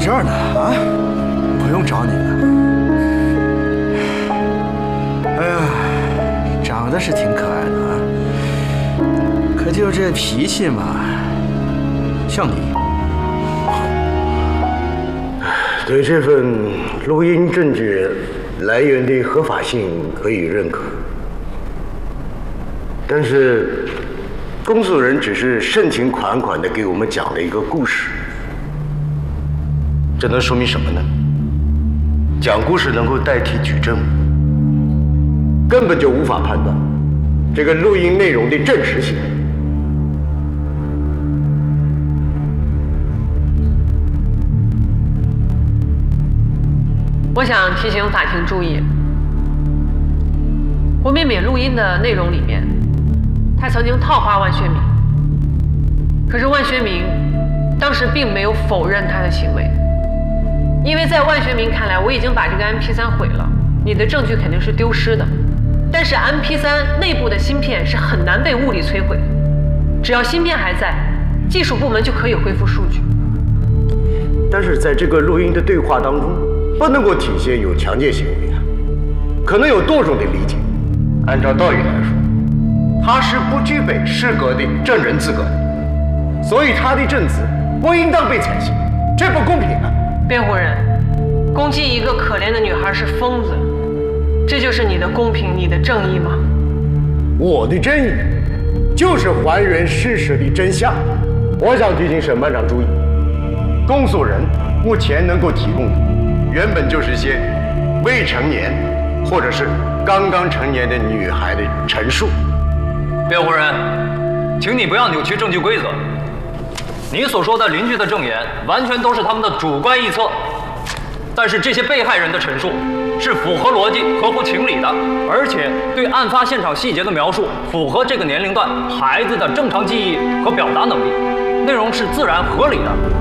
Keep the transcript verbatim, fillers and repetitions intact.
这儿呢啊，不用找你了。哎呀，长得是挺可爱的啊，可就这脾气嘛，像你。 对这份录音证据来源的合法性可以认可，但是公诉人只是盛情款款地给我们讲了一个故事，这能说明什么呢？讲故事能够代替举证，根本就无法判断这个录音内容的真实性。 我想提醒法庭注意，胡敏敏录音的内容里面，她曾经套话万学明，可是万学明当时并没有否认他的行为，因为在万学明看来，我已经把这个 M P 三 毁了，你的证据肯定是丢失的。但是 M P 三 内部的芯片是很难被物理摧毁的，只要芯片还在，技术部门就可以恢复数据。 但是在这个录音的对话当中，不能够体现有强奸行为啊，可能有多种的理解。按照道义来说，他是不具备适格的证人资格的，所以他的证词不应当被采信，这不公平啊！ 辩护人，攻击一个可怜的女孩是疯子，这就是你的公平，你的正义吗？ 我的正义就是还原事实的真相。我想提醒审判长注意，公诉人目前能够提供的原本就是一些未成年或者是刚刚成年的女孩的陈述。 辩护人，请你不要扭曲证据规则。你所说的邻居的证言完全都是他们的主观臆测，但是这些被害人的陈述是符合逻辑、合乎情理的，而且对案发现场细节的描述符合这个年龄段孩子的正常记忆和表达能力，内容是自然合理的。